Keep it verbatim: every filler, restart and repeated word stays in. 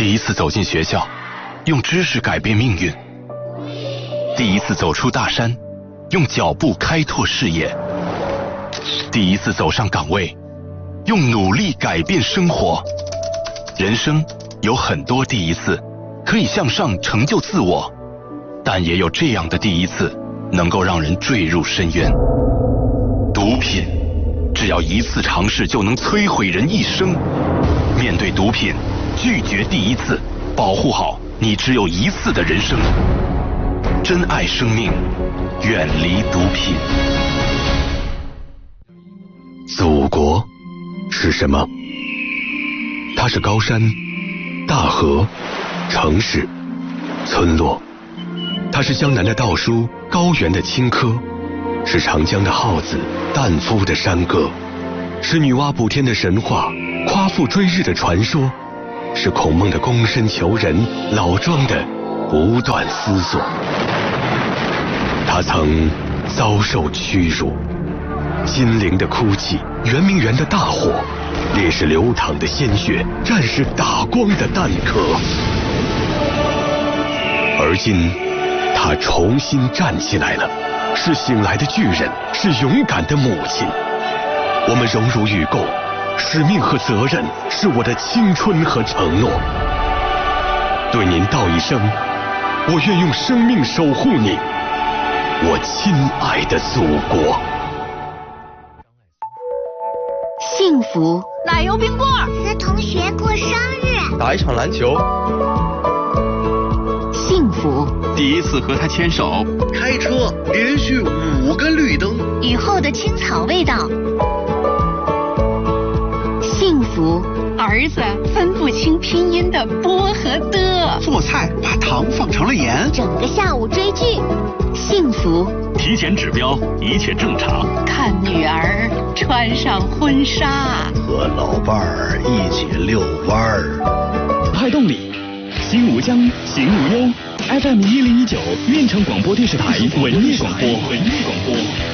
第一次走进学校，用知识改变命运；第一次走出大山，用脚步开拓视野；第一次走上岗位，用努力改变生活。人生有很多第一次，可以向上成就自我，但也有这样的第一次，能够让人坠入深渊。毒品，只要一次尝试就能摧毁人一生。面对毒品，拒绝第一次，保护好你只有一次的人生。珍爱生命，远离毒品。 祖国是什么？它是高山、大河、城市、村落。它是江南的稻菽，高原的青稞，是长江的号子，旦夫的山歌，是女娲补天的神话，夸父追日的传说，是孔孟的躬身求人，老庄的不断思索。他曾遭受屈辱，金陵的哭泣，圆明园的大火，烈士流淌的鲜血，战士打光的弹壳。而今他重新站起来了，是醒来的巨人，是勇敢的母亲。我们荣辱与共，使命和责任是我的青春和承诺。对您道一声，我愿用生命守护你，我亲爱的祖国。 幸福， 奶油冰棍儿， 和同学过生日， 打一场篮球。 幸福， 第一次和他牵手， 开车连续五个绿灯， 雨后的青草味道。 幸福， 儿子分不清拼音的波和的， 做菜把糖放成了盐， 整个下午追剧。 幸福， 体检指标一切正常， 看女儿穿上婚纱， 和老伴儿一起遛弯儿。 派动力，心无疆，行无忧。F M 一零一九，运城广播电视台文艺广播，文艺广播。